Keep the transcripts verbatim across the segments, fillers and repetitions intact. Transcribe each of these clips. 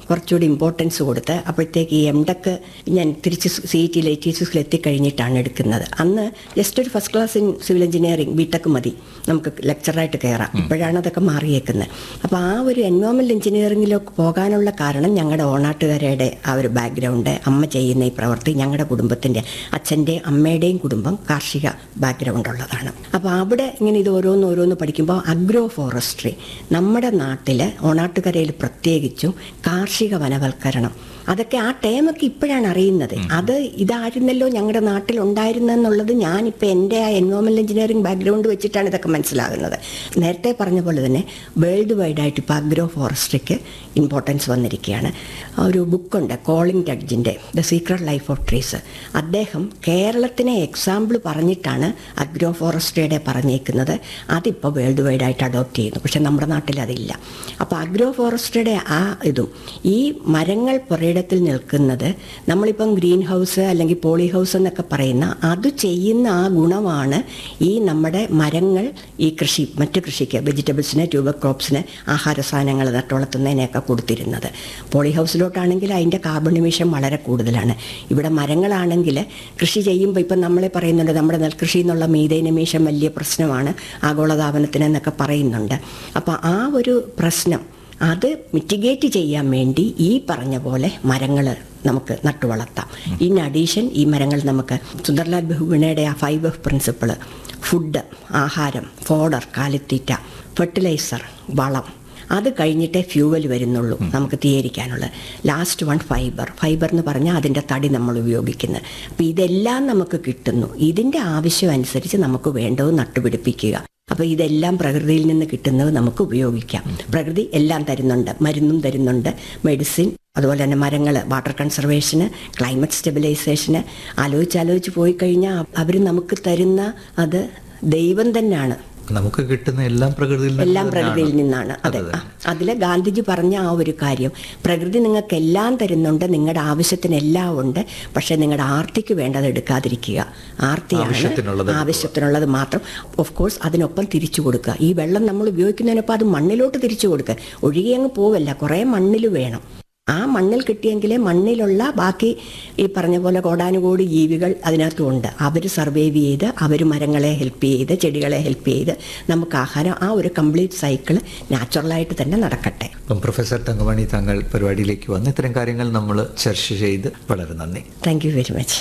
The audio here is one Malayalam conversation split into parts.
കുറച്ചുകൂടി ഇമ്പോർട്ടൻസ് കൊടുത്ത് അപ്പോഴത്തേക്ക് ഈ എം ടെക് ഞാൻ തിരിച്ച് സി ഇ ടി ലേറ്റീസിൽ എത്തിക്കഴിഞ്ഞിട്ടാണ് എടുക്കുന്നത്. അന്ന് ജസ്റ്റ് ഒരു first class in civil engineering B tech മതി നമുക്ക് ലെക്ചറായിട്ട് കയറാം. ഇപ്പോഴാണ് അതൊക്കെ മാറിയേക്കുന്നത്. അപ്പോൾ ആ ഒരു എൻവയോൺമെൻറ്റൽ എഞ്ചിനീയറിംഗിലേക്ക് പോകാനുള്ള കാരണം ഞങ്ങളുടെ ഓണാട്ടുകാരുടെ ആ ഒരു ബാക്ക്ഗ്രൗണ്ട്, അമ്മ ചെയ്യുന്ന ഈ പ്രവൃത്തി, ഞങ്ങളുടെ കുടുംബത്തിൻ്റെ അച്ഛൻ്റെയും അമ്മയുടെയും കുടുംബം കാർഷിക ബാക്ക്ഗ്രൗണ്ട് ഉള്ളതാണ്. അപ്പോൾ അവിടെ ഇങ്ങനെ ഇത് ഓരോന്ന് ഓരോന്ന് പഠിക്കുമ്പോൾ അഗ്രോ ഫോറസ്ട്രി നമ്മുടെ നാട്ടിൽ ഓണാട്ടുകരയിൽ പ്രത്യേകിച്ചും കാർഷിക വനവൽക്കരണം, അതൊക്കെ ആ ടേമൊക്കെ ഇപ്പോഴാണ് അറിയുന്നത്. അത് ഇതായിരുന്നല്ലോ ഞങ്ങളുടെ നാട്ടിൽ ഉണ്ടായിരുന്നെന്നുള്ളത് ഞാനിപ്പോൾ എൻ്റെ ആ എൻവയോൺമെൻറ്റൽ എഞ്ചിനീയറിംഗ് ബാക്ക്ഗ്രൗണ്ട് വെച്ചിട്ടാണ് ഇതൊക്കെ മനസ്സിലാകുന്നത്. നേരത്തെ പറഞ്ഞ പോലെ തന്നെ വേൾഡ് വൈഡായിട്ട് ഇപ്പോൾ അഗ്രോ ഫോറസ്ട്രിക്ക് ഇമ്പോർട്ടൻസ് വന്നിരിക്കുകയാണ്. ഒരു ബുക്കുണ്ട് calling ടഡ്ജിൻ്റെ the secret life of trees. അദ്ദേഹം കേരളത്തിനെ എക്സാമ്പിൾ പറഞ്ഞിട്ടാണ് അഗ്രോ ഫോറസ്ട്രിയുടെ പറഞ്ഞേക്കുന്നത്. അതിപ്പോൾ വേൾഡ് വൈഡായിട്ട് അഡോപ്റ്റ് ചെയ്യുന്നു. പക്ഷേ നമ്മുടെ നാട്ടിൽ അതില്ല. അപ്പോൾ അഗ്രോ ഫോറസ്ട്രിയുടെ ആ ഇതും ഈ മരങ്ങൾ പുരയിടത്തിൽ നിൽക്കുന്നത് നമ്മളിപ്പം ഗ്രീൻ ഹൗസ് അല്ലെങ്കിൽ പോളി ഹൗസ് എന്നൊക്കെ പറയുന്ന അത് ചെയ്യുന്ന ആ ഗുണമാണ് ഈ നമ്മുടെ മരങ്ങൾ ഈ കൃഷി മറ്റ് കൃഷിക്ക് വെജിറ്റബിൾസിന് ട്യൂബർ ക്രോപ്സിന് ആഹാര സാധനങ്ങൾ നട്ടുവളർത്തുന്നതിനെയൊക്കെ കൊടുത്തിരുന്നത്. പോളി ഹൗസിലോട്ടാണെങ്കിൽ അതിൻ്റെ കാർബൺ എമിഷൻ വളരെ കൂടുതലാണ്. ഇവിടെ മരങ്ങളാണെങ്കിൽ കൃഷി ചെയ്യുമ്പോൾ ഇപ്പം നമ്മളെ പറയുന്നുണ്ട് നമ്മുടെ നെൽകൃഷി എന്നുള്ള മീഥേൻ എമിഷൻ വലിയ പ്രശ്നമാണ് ആഗോളതാപനത്തിന് എന്നൊക്കെ പറയുന്നുണ്ട്. അപ്പോൾ ആ ഒരു പ്രശ്നം അത് മിറ്റിഗേറ്റ് ചെയ്യാൻ വേണ്ടി ഈ പറഞ്ഞ പോലെ മരങ്ങൾ നമുക്ക് നട്ടുവളർത്താം. ഇൻ അഡീഷൻ ഈ മരങ്ങൾ നമുക്ക് സുന്ദർലാൽ ബഹുഗുണയുടെ ആ ഫൈവ് എഫ് പ്രിൻസിപ്പിൾ, ഫുഡ് ആഹാരം, ഫോഡർ കാലിത്തീറ്റ, ഫെർട്ടിലൈസർ വളം, അത് കഴിഞ്ഞിട്ടേ ഫ്യൂവൽ വരുന്നുള്ളൂ നമുക്ക് തീയരിക്കാനുള്ളത്. Last one fibre. ഫൈബർ എന്ന് പറഞ്ഞാൽ അതിൻ്റെ തടി നമ്മൾ ഉപയോഗിക്കുന്നത്. അപ്പോൾ ഇതെല്ലാം നമുക്ക് കിട്ടുന്നു. ഇതിൻ്റെ ആവശ്യം അനുസരിച്ച് നമുക്ക് വേണ്ടത് നട്ടുപിടിപ്പിക്കുക. അപ്പോൾ ഇതെല്ലാം പ്രകൃതിയിൽ നിന്ന് കിട്ടുന്നത് നമുക്ക് ഉപയോഗിക്കാം. പ്രകൃതി എല്ലാം തരുന്നുണ്ട്, മരുന്നും തരുന്നുണ്ട്, മെഡിസിൻ, അതുപോലെ തന്നെ മരങ്ങൾ വാട്ടർ കൺസർവേഷന്, ക്ലൈമറ്റ് സ്റ്റെബിലൈസേഷന്. ആലോചിച്ചാലോചിച്ച് പോയി കഴിഞ്ഞാൽ അവർ നമുക്ക് തരുന്ന അത് ദൈവം തന്നെയാണ്. നമുക്ക് കിട്ടുന്ന എല്ലാം പ്രകൃതിയിൽ എല്ലാം പ്രകൃതിയിൽ നിന്നാണ്. അതെ, അതിൽ ഗാന്ധിജി പറഞ്ഞ ആ ഒരു കാര്യം, പ്രകൃതി നിങ്ങൾക്ക് എല്ലാം തരുന്നുണ്ട്, നിങ്ങളുടെ ആവശ്യത്തിന് എല്ലാം ഉണ്ട്, പക്ഷെ നിങ്ങളുടെ ആർത്തിക്ക് വേണ്ടത് എടുക്കാതിരിക്കുക. ആർത്തിയാണ് ആവശ്യത്തിനുള്ളത് മാത്രം. ഓഫ് കോഴ്സ് അതിനൊപ്പം തിരിച്ചു കൊടുക്കുക. ഈ വെള്ളം നമ്മൾ ഉപയോഗിക്കുന്നതിനൊപ്പം അത് മണ്ണിലോട്ട് തിരിച്ചു കൊടുക്കുക. ഒഴുകി അങ്ങ് പോവല്ല, കുറേ മണ്ണിൽ വേണം. ആ മണ്ണിൽ കിട്ടിയെങ്കിലേ മണ്ണിലുള്ള ബാക്കി ഈ പറഞ്ഞ പോലെ കോടാനുകോടി ജീവികൾ അതിനകത്തുണ്ട്. അവർ സർവൈവ് ചെയ്ത്, അവർ മരങ്ങളെ ഹെൽപ്പ് ചെയ്ത്, ചെടികളെ ഹെൽപ്പ് ചെയ്ത് നമുക്ക് ആഹാരം, ആ ഒരു കംപ്ലീറ്റ് സൈക്കിൾ നാച്ചുറലായിട്ട് തന്നെ നടക്കട്ടെ. അപ്പം പ്രൊഫസർ തങ്കമണി, താങ്കൾ പരിപാടിയിലേക്ക് വന്ന് ഇത്തരം കാര്യങ്ങൾ നമ്മൾ ചർച്ച ചെയ്ത് വളരെ നന്ദി. Thank you very much.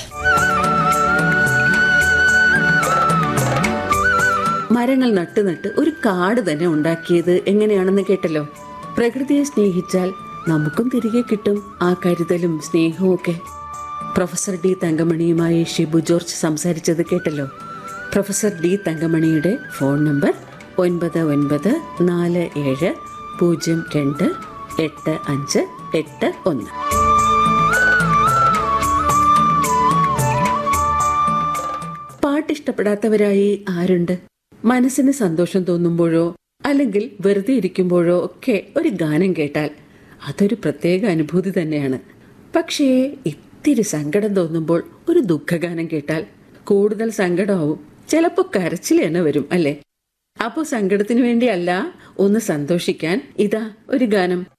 മരങ്ങൾ നട്ട് നട്ട് ഒരു കാട് തന്നെ ഉണ്ടാക്കിയത് എങ്ങനെയാണെന്ന് കേട്ടല്ലോ. പ്രകൃതിയെ സ്നേഹിച്ചാൽ നമുക്കും തിരികെ കിട്ടും ആ കരുതലും സ്നേഹവും ഒക്കെ. പ്രൊഫസർ ഡി തങ്കമണിയുമായി ഷിബു ജോർജ് സംസാരിച്ചത് കേട്ടല്ലോ. പ്രൊഫസർ ഡി തങ്കമണിയുടെ ഫോൺ നമ്പർ ഒൻപത് ഒൻപത് നാല് ഏഴ് പൂജ്യം രണ്ട് എട്ട് അഞ്ച് എട്ട് ഒന്ന്. പാട്ടിഷ്ടപ്പെടാത്തവരായി ആരുണ്ട്? മനസ്സിന് സന്തോഷം തോന്നുമ്പോഴോ അല്ലെങ്കിൽ വെറുതെ ഇരിക്കുമ്പോഴോ ഒക്കെ ഒരു ഗാനം കേട്ടാൽ അതൊരു പ്രത്യേക അനുഭൂതി തന്നെയാണ്. പക്ഷേ ഇത്തിരി സങ്കടം തോന്നുമ്പോൾ ഒരു ദുഃഖഗാനം കേട്ടാൽ കൂടുതൽ സങ്കടമാവും, ചിലപ്പോൾ കരച്ചിൽ തന്നെ വരും, അല്ലേ? അപ്പോൾ സങ്കടത്തിന് വേണ്ടിയല്ല, ഒന്ന് സന്തോഷിക്കാൻ ഇതാ ഒരു ഗാനം.